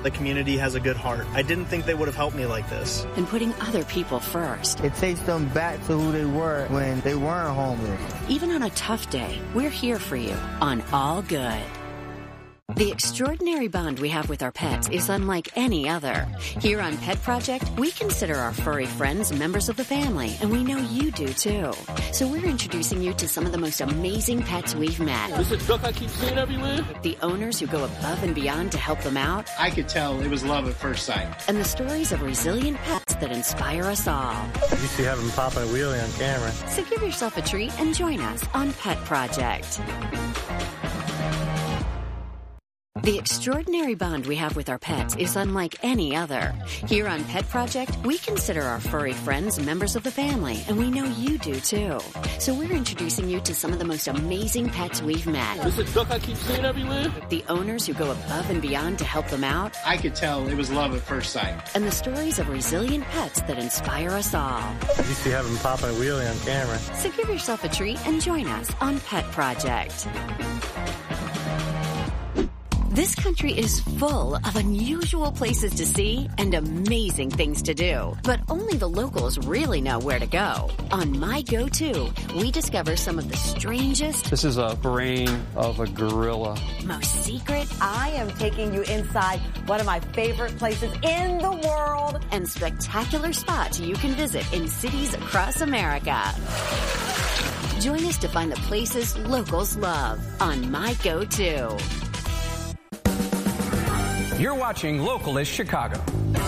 The community has a good heart. I didn't think they would have helped me like this. And putting other people first. It takes them back to who they were when they weren't homeless. Even on a tough day, we're here for you on All Good. The extraordinary bond we have with our pets is unlike any other. Here on Pet Project, we consider our furry friends members of the family, and we know you do too. So we're introducing you to some of the most amazing pets we've met. Is it duck I keep seeing everywhere? The owners who go above and beyond to help them out. I could tell it was love at first sight. And the stories of resilient pets that inspire us all. You see having pop a wheelie on camera. So give yourself a treat and join us on Pet Project. The extraordinary bond we have with our pets is unlike any other. Here on Pet Project, we consider our furry friends members of the family, and we know you do too. So we're introducing you to some of the most amazing pets we've met. Is it duck I keep seeing everywhere? The owners who go above and beyond to help them out. I could tell it was love at first sight. And the stories of resilient pets that inspire us all. You see having pop a wheelie on camera. So give yourself a treat and join us on Pet Project. This country is full of unusual places to see and amazing things to do. But only the locals really know where to go. On My Go-To, we discover some of the strangest... This is a brain of a gorilla. ...most secret... I am taking you inside one of my favorite places in the world. ...and spectacular spots you can visit in cities across America. Join us to find the places locals love on My Go-To. You're watching Localist Chicago.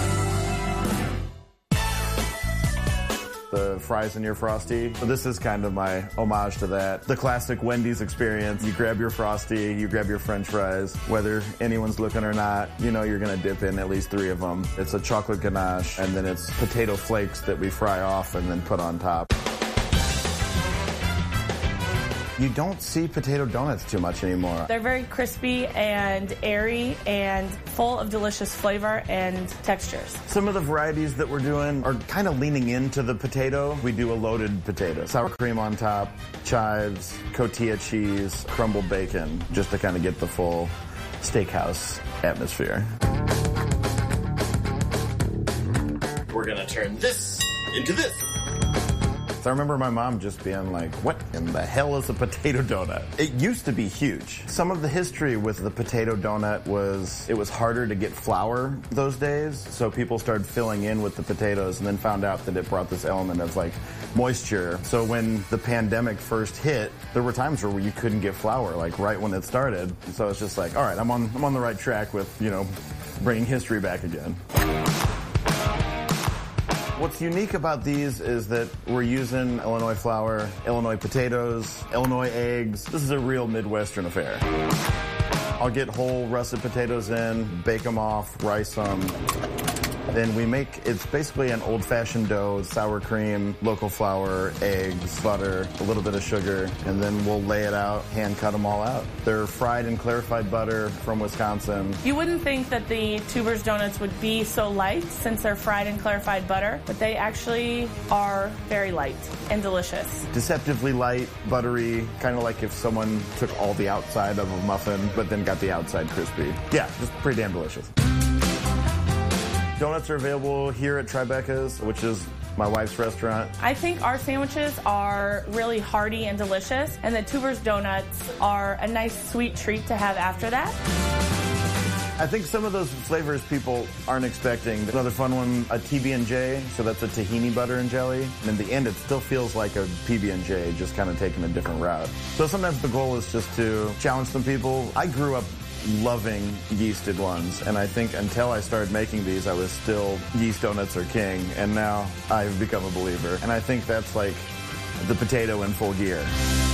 The fries in your Frosty. So this is kind of my homage to that. The classic Wendy's experience. You grab your Frosty, you grab your French fries. Whether anyone's looking or not, you know you're gonna dip in at least 3 of them. It's a chocolate ganache, and then it's potato flakes that we fry off and then put on top. You don't see potato donuts too much anymore. They're very crispy and airy and full of delicious flavor and textures. Some of the varieties that we're doing are kind of leaning into the potato. We do a loaded potato. Sour cream on top, chives, cotija cheese, crumbled bacon, just to kind of get the full steakhouse atmosphere. We're gonna turn this into this. So I remember my mom just being like, what in the hell is a potato donut? It used to be huge. Some of the history with the potato donut was it was harder to get flour those days, so people started filling in with the potatoes and then found out that it brought this element of like moisture. So when the pandemic first hit, there were times where you couldn't get flour, like right when it started. So it's just like, all right, I'm on the right track with, you know, bringing history back again. What's unique about these is that we're using Illinois flour, Illinois potatoes, Illinois eggs. This is a real Midwestern affair. I'll get whole russet potatoes in, bake them off, rice them. Then we make, it's basically an old-fashioned dough, sour cream, local flour, eggs, butter, a little bit of sugar, and then we'll lay it out, hand cut them all out. They're fried in clarified butter from Wisconsin. You wouldn't think that the Tuber's donuts would be so light since they're fried in clarified butter, but they actually are very light and delicious. Deceptively light, buttery, kind of like if someone took all the outside of a muffin, but then got the outside crispy. Yeah, just pretty damn delicious. Donuts are available here at Tribeca's, which is my wife's restaurant. I think our sandwiches are really hearty and delicious, and the Tuber's donuts are a nice sweet treat to have after that. I think some of those flavors people aren't expecting. Another fun one, a TB&J, so that's a tahini butter and jelly. And in the end, it still feels like a PB&J, just kind of taking a different route. So sometimes the goal is just to challenge some people. I grew up loving yeasted ones, and I think until I started making these, I was still yeast donuts are king, and now I've become a believer. And I think that's like the potato in full gear.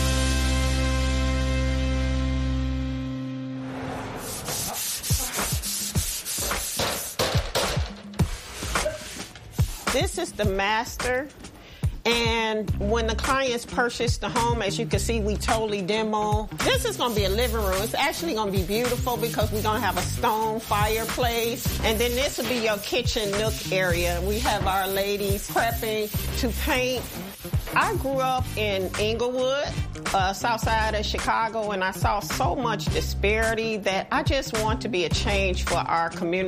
This is the master. And when the clients purchase the home, as you can see, we totally demo. This is going to be a living room. It's actually going to be beautiful because we're going to have a stone fireplace. And then this will be your kitchen nook area. We have our ladies prepping to paint. I grew up in Inglewood, south side of Chicago, and I saw so much disparity that I just want to be a change for our community.